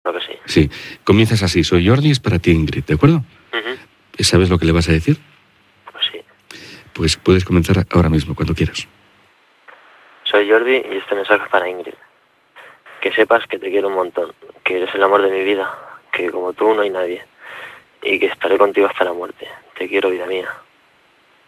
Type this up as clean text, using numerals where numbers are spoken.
claro que sí. Sí, comienzas así, soy Jordi, es para ti Ingrid, ¿de acuerdo? ¿Sabes lo que le vas a decir? Pues sí. Pues puedes comenzar ahora mismo, cuando quieras. Soy Jordi y este mensaje es para Ingrid. Que sepas que te quiero un montón, que eres el amor de mi vida, que como tú no hay nadie, y que estaré contigo hasta la muerte. Te quiero, vida mía.